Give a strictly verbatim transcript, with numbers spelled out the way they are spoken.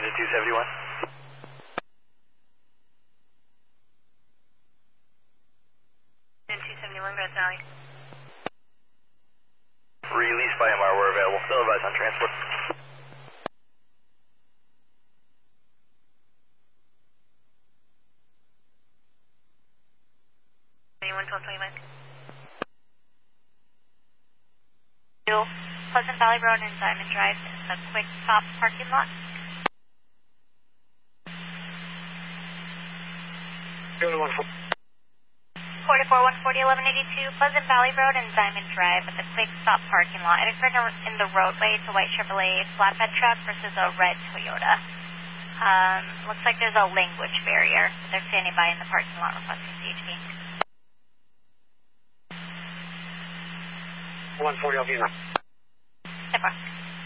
engine two seventy-one. Engine two seventy-one, Grand Valley. Release by M R, we're available. Still advised on transport. twenty-one, twelve, twenty-one. Pleasant Valley Road and Diamond Drive is a quick stop parking lot. forty-four, one forty, eleven eighty-two, Pleasant Valley Road and Diamond Drive with a quick stop parking lot. It occurred in the roadway. It's a white Chevrolet flatbed truck versus a red Toyota. Um, looks like there's a language barrier. They're standing by in the parking lot requesting C H P. one forty, I'll be in. Super.